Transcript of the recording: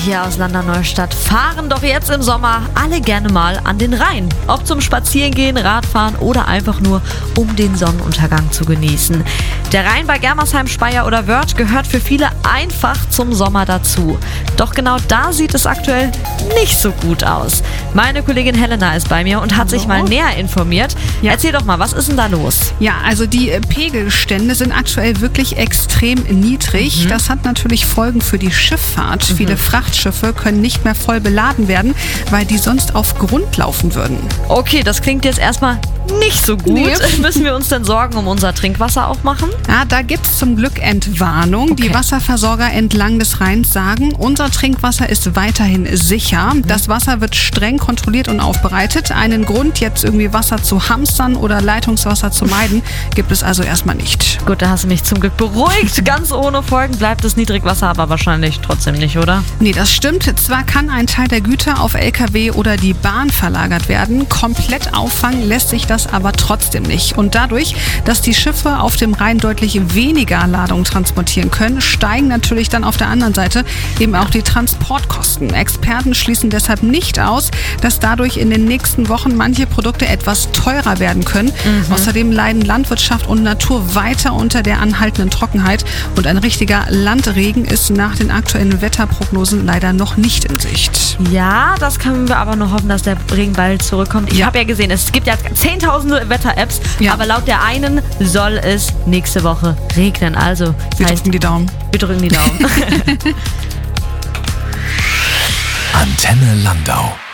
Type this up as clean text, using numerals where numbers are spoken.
hier aus Landau-Neustadt fahren doch jetzt im Sommer alle gerne mal an den Rhein. Ob zum Spazierengehen, Radfahren oder einfach nur, um den Sonnenuntergang zu genießen. Der Rhein bei Germersheim, Speyer oder Wörth gehört für viele einfach zum Sommer dazu. Doch genau da sieht es aktuell nicht so gut aus. Meine Kollegin Helena ist bei mir und hat sich mal näher informiert. Ja. Erzähl doch mal, was ist denn da los? Ja, also die Pegelstände sind aktuell wirklich extrem niedrig. Das hat natürlich Folgen für die Schifffahrt. Viele Frachtschiffe können nicht mehr voll beladen werden, weil die sonst auf Grund laufen würden. Okay, das klingt jetzt erstmal nicht so gut. Nee. Müssen wir uns denn Sorgen um unser Trinkwasser auch machen? Ja, da gibt es zum Glück Entwarnung. Okay. Die Wasserversorger entlang des Rheins sagen, unser Trinkwasser ist weiterhin sicher. Das Wasser wird streng kontrolliert und aufbereitet. Einen Grund, jetzt irgendwie Wasser zu hamstern oder Leitungswasser zu meiden, gibt es also erstmal nicht. Gut, da hast du mich zum Glück beruhigt. Ganz ohne Folgen bleibt das Niedrigwasser aber wahrscheinlich trotzdem nicht, oder? Nee, das stimmt. Zwar kann ein Teil der Güter auf LKW oder die Bahn verlagert werden. Komplett auffangen lässt sich das aber trotzdem nicht. Und dadurch, dass die Schiffe auf dem Rhein deutlich weniger Ladung transportieren können, steigen natürlich dann auf der anderen Seite eben auch die Transportkosten. Experten schließen deshalb nicht aus, dass dadurch in den nächsten Wochen manche Produkte etwas teurer werden können. Außerdem leiden Landwirtschaft und Natur weiter unter der anhaltenden Trockenheit. Und ein richtiger Landregen ist nach den aktuellen Wetterprognosen leider noch nicht in Sicht. Ja, das können wir aber nur hoffen, dass der Regen bald zurückkommt. Ich habe ja gesehen, es gibt ja zehntausende Wetter-Apps, aber laut der einen soll es nächste Woche regnen. Also, wir drücken die Daumen. Wir drücken die Daumen. Antenne Landau.